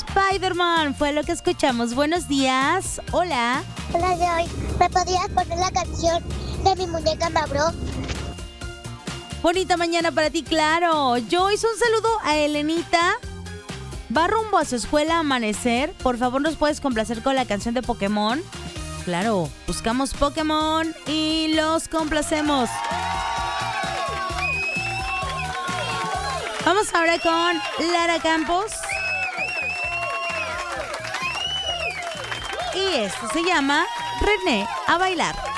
Spider-Man fue lo que escuchamos. Buenos días. Hola. Hola, Joy. ¿Me podrías poner la canción de mi muñeca Mabro? Bonita mañana para ti, claro. Joyce, un saludo a Elenita. Va rumbo a su escuela a amanecer. Por favor, ¿nos puedes complacer con la canción de Pokémon? Claro, buscamos Pokémon y los complacemos. Vamos ahora con Lara Campos. Y esto se llama René a bailar.